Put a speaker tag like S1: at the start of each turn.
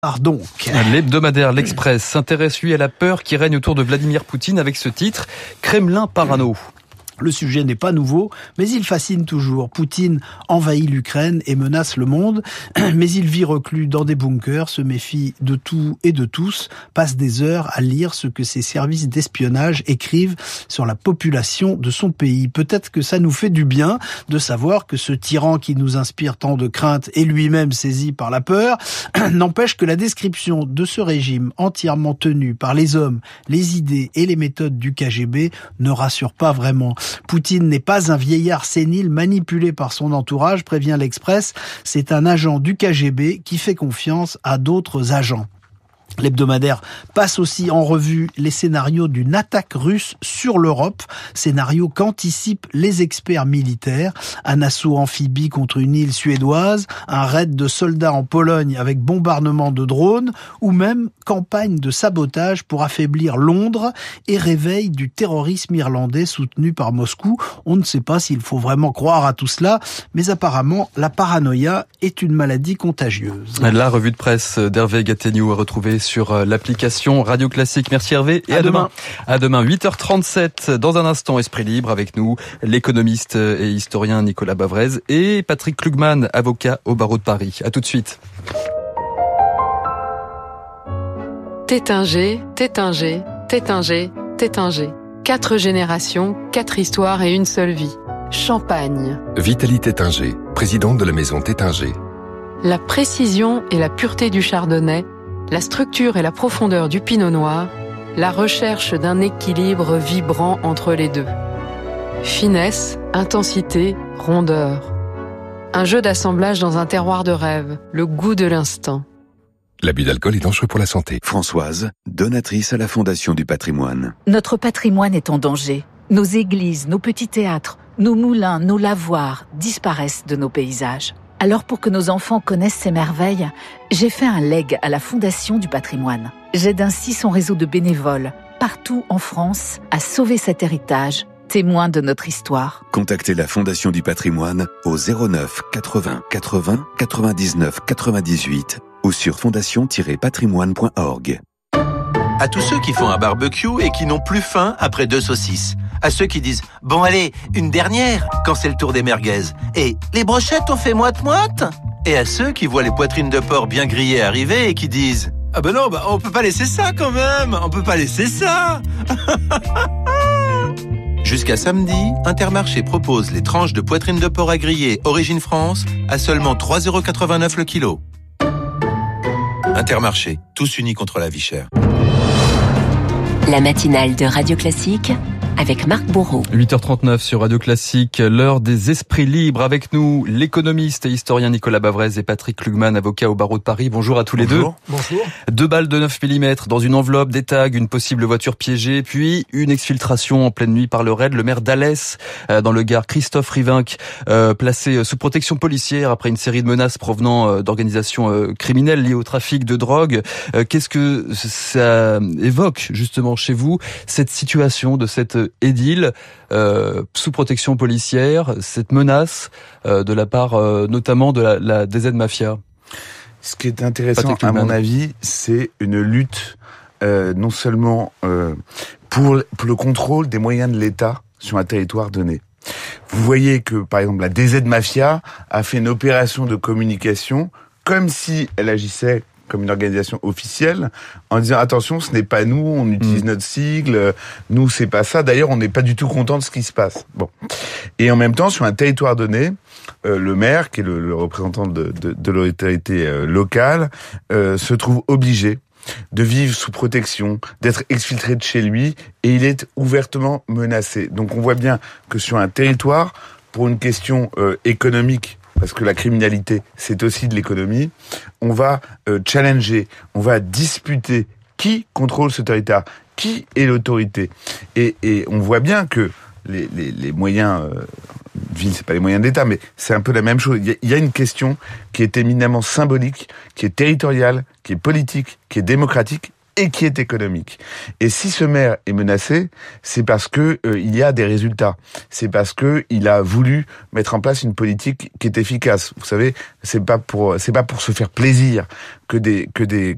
S1: Donc.
S2: L'hebdomadaire L'Express s'intéresse lui à la peur qui règne autour de Vladimir Poutine avec ce titre « Kremlin parano ».
S1: Le sujet n'est pas nouveau, mais il fascine toujours. Poutine envahit l'Ukraine et menace le monde, mais il vit reclus dans des bunkers, se méfie de tout et de tous, passe des heures à lire ce que ses services d'espionnage écrivent sur la population de son pays. Peut-être que ça nous fait du bien de savoir que ce tyran qui nous inspire tant de crainte est lui-même saisi par la peur. N'empêche que la description de ce régime entièrement tenu par les hommes, les idées et les méthodes du KGB ne rassure pas vraiment. Poutine n'est pas un vieillard sénile manipulé par son entourage, prévient l'Express. C'est un agent du KGB qui fait confiance à d'autres agents. L'hebdomadaire passe aussi en revue les scénarios d'une attaque russe sur l'Europe, scénario qu'anticipent les experts militaires. Un assaut amphibie contre une île suédoise, un raid de soldats en Pologne avec bombardement de drones, ou même campagne de sabotage pour affaiblir Londres et réveil du terrorisme irlandais soutenu par Moscou. On ne sait pas s'il faut vraiment croire à tout cela, mais apparemment la paranoïa est une maladie contagieuse.
S2: La revue de presse d'Hervé Gattegnoux à retrouver sur l'application Radio Classique. Merci Hervé et à demain. À demain, 8h37. Dans un instant, Esprit Libre avec nous, l'économiste et historien Nicolas Bavrez et Patrick Klugman, avocat au barreau de Paris. À tout de suite.
S3: Tétinger, Tétinger, Tétinger, Tétinger. 4 générations, 4 histoires et une seule vie. Champagne.
S4: Vitalie Tétinger, présidente de la maison Tétinger.
S3: La précision et la pureté du chardonnay, la structure et la profondeur du pinot noir, la recherche d'un équilibre vibrant entre les deux. Finesse, intensité, rondeur. Un jeu d'assemblage dans un terroir de rêve, le goût de l'instant.
S4: L'abus d'alcool est dangereux pour la santé.
S5: Françoise, donatrice à la Fondation du patrimoine.
S6: Notre patrimoine est en danger. Nos églises, nos petits théâtres, nos moulins, nos lavoirs disparaissent de nos paysages. Alors pour que nos enfants connaissent ces merveilles, j'ai fait un leg à la Fondation du patrimoine. J'aide ainsi son réseau de bénévoles, partout en France, à sauver cet héritage, témoin de notre histoire.
S5: Contactez la Fondation du patrimoine au 09 80 80 99 98 ou sur fondation-patrimoine.org.
S7: À tous ceux qui font un barbecue et qui n'ont plus faim après 2 saucisses. À ceux qui disent « Bon allez, une dernière » quand c'est le tour des merguez. Et « Les brochettes on fait moite-moite » Et à ceux qui voient les poitrines de porc bien grillées arriver et qui disent « Ah ben non, on peut pas laisser ça quand même, on peut pas laisser ça !» Jusqu'à samedi, Intermarché propose les tranches de poitrine de porc à griller Origine France à seulement 3,89 € le kilo. Intermarché, tous unis contre la vie chère.
S8: La matinale de Radio Classique avec Marc Bourreau.
S2: 8h39 sur Radio Classique, l'heure des esprits libres. Avec nous, l'économiste et historien Nicolas Bavrez et Patrick Klugman, avocat au barreau de Paris. Bonjour à tous les deux.
S1: Bonjour.
S2: 2 balles de 9 mm dans une enveloppe, des tags, une possible voiture piégée, puis une exfiltration en pleine nuit par le raid. Le maire d'Alès, dans le Gard, Christophe Rivinc, placé sous protection policière après une série de menaces provenant d'organisations criminelles liées au trafic de drogue. Qu'est-ce que ça évoque justement chez vous, cette situation de cette édile sous protection policière, cette menace de la part notamment de la DZ Mafia?
S9: Ce qui est intéressant, à mon avis, c'est une lutte non seulement pour le contrôle des moyens de l'État sur un territoire donné. Vous voyez que, par exemple, la DZ Mafia a fait une opération de communication comme si elle agissait comme une organisation officielle, en disant attention, ce n'est pas nous, on utilise notre sigle, nous c'est pas ça. D'ailleurs, on n'est pas du tout content de ce qui se passe. Bon. Et en même temps, sur un territoire donné, le maire, qui est le représentant de l'autorité locale, se trouve obligé de vivre sous protection, d'être exfiltré de chez lui, et il est ouvertement menacé. Donc on voit bien que sur un territoire, pour une question économique, parce que la criminalité, c'est aussi de l'économie, on va challenger, on va disputer qui contrôle ce territoire, qui est l'autorité. Et on voit bien que les moyens ville, c'est pas les moyens de l'État, mais c'est un peu la même chose. Il y a une question qui est éminemment symbolique, qui est territoriale, qui est politique, qui est démocratique et qui est économique. Et si ce maire est menacé, c'est parce que il y a des résultats. C'est parce que il a voulu mettre en place une politique qui est efficace. Vous savez, c'est pas pour se faire plaisir que des